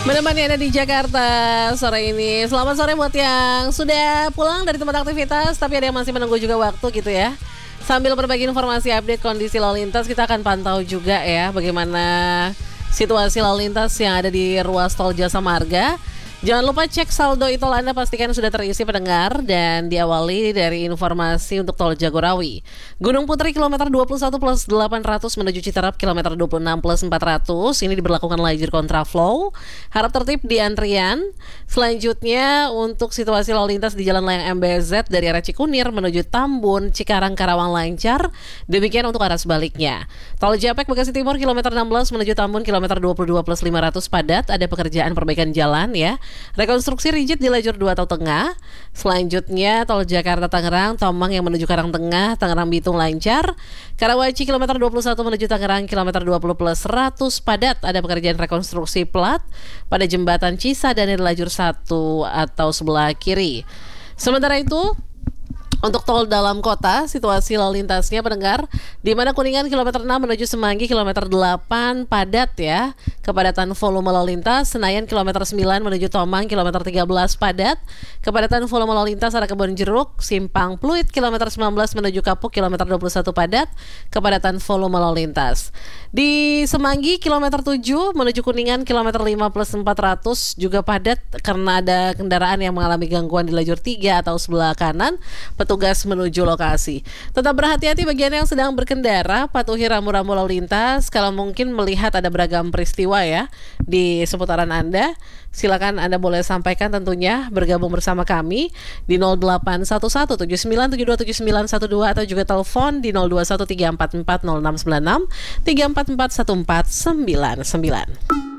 Menemani Anda di Jakarta sore ini. Selamat sore buat yang sudah pulang dari tempat aktivitas, tapi ada yang masih menunggu juga waktu gitu ya. Sambil berbagi informasi update kondisi lalu lintas, kita akan pantau juga ya bagaimana situasi lalu lintas yang ada di ruas tol Jasa Marga. Jangan lupa cek saldo e-tol Anda, pastikan sudah terisi pendengar. Dan diawali dari informasi untuk tol Jagorawi. Gunung Putri kilometer 21 plus 800 menuju Citerap kilometer 26 plus 400. Ini diberlakukan lajur kontraflow. Harap tertib di antrian. Selanjutnya untuk situasi lalu lintas di Jalan Layang MBZ dari arah Cikunir menuju Tambun, Cikarang, Karawang lancar. Demikian untuk arah sebaliknya. Tol Japek Bekasi Timur kilometer 16 menuju Tambun kilometer 22 plus 500 padat. Ada pekerjaan perbaikan jalan ya. Rekonstruksi rigid di lajur 2 tol tengah. Selanjutnya tol Jakarta Tangerang Tomang yang menuju Karang Tengah, Tangerang Bitung lancar. Karawaci kilometer 21 menuju Tangerang kilometer 20 plus 100 padat. Ada pekerjaan rekonstruksi plat pada jembatan Cisadane di lajur 1 atau sebelah kiri. Sementara itu untuk tol dalam kota, situasi lalu lintasnya pendengar, di mana Kuningan kilometer 6 menuju Semanggi kilometer 8 padat ya. Kepadatan volume lalu lintas Senayan kilometer 9 menuju Tomang kilometer 13 padat. Kepadatan volume lalu lintas arah Kebon Jeruk Simpang Pluit kilometer 19 menuju Kapuk kilometer 21 padat. Kepadatan volume lalu lintas di Semanggi kilometer 7 menuju Kuningan kilometer 5 plus 400 juga padat karena ada kendaraan yang mengalami gangguan di lajur 3 atau sebelah kanan. Petugas menuju lokasi. Tetap berhati-hati bagi Anda yang sedang berkendara, patuhi rambu-rambu lalu lintas. Kalau mungkin melihat ada beragam peristiwa ya di seputaran Anda, silakan Anda boleh sampaikan tentunya, bergabung bersama kami di 081179727912 atau juga telepon di 0213440696 3441499.